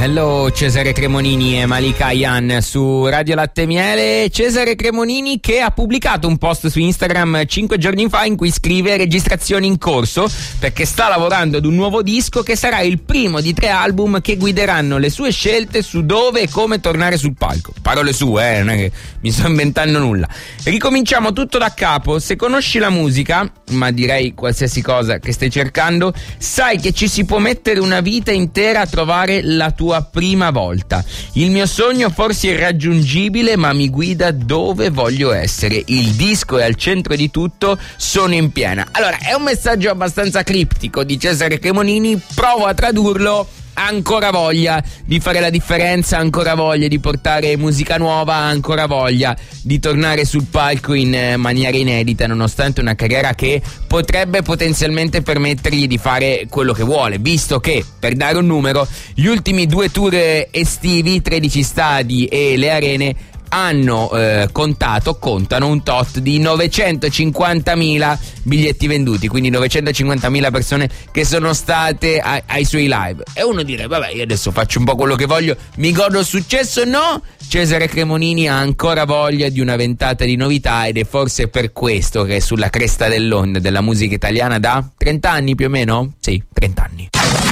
Hello, Cesare Cremonini e Malika Ayan su Radio Latte Miele. Cesare Cremonini che ha pubblicato un post su Instagram 5 giorni fa in cui scrive registrazioni in corso perché sta lavorando ad un nuovo disco che sarà il primo di 3 album che guideranno le sue scelte su dove e come tornare sul palco. Parole sue, non è che mi sto inventando nulla. Ricominciamo tutto da capo. Se conosci la musica, ma direi qualsiasi cosa che stai cercando, sai che ci si può mettere una vita intera a trovare la tua prima volta. Il mio sogno forse è irraggiungibile, ma mi guida dove voglio essere. Il disco è al centro di tutto, sono in piena. Allora, è un messaggio abbastanza criptico di Cesare Cremonini, provo a tradurlo. Ancora voglia di fare la differenza, ancora voglia di portare musica nuova, ancora voglia di tornare sul palco in maniera inedita, nonostante una carriera che potrebbe potenzialmente permettergli di fare quello che vuole, visto che, per dare un numero, gli ultimi 2 tour estivi, 13 stadi e le arene, contano un tot di 950.000 biglietti venduti, quindi 950.000 persone che sono state ai suoi live. E uno direbbe, vabbè, io adesso faccio un po' quello che voglio, mi godo il successo. No, Cesare Cremonini ha ancora voglia di una ventata di novità ed è forse per questo che è sulla cresta dell'onda della musica italiana da 30 anni più o meno? Sì, 30 anni.